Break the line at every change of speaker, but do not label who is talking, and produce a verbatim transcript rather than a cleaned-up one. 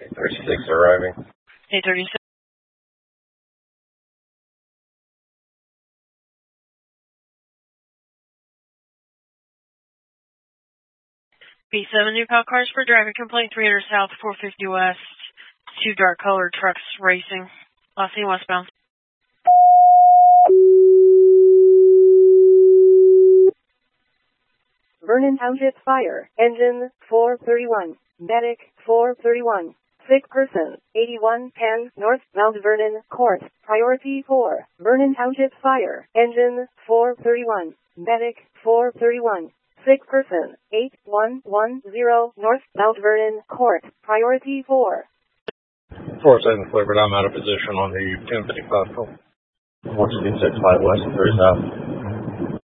thirty-six arriving.
eight thirty-six. B seven New Pal cars for driving complaint three hundred south, four fifty west. Two dark colored trucks racing. Last seen westbound.
Vernon Township Fire, engine four thirty-one, medic four thirty-one, sick person eighty-one ten North Mount Vernon Court, priority four. Vernon Township Fire, engine four thirty-one, medic four thirty-one, sick person eight one one zero North Mount Vernon Court, priority four.
four seven Clifford, I'm out of position on the ten fifty-five call. one six five west, three south.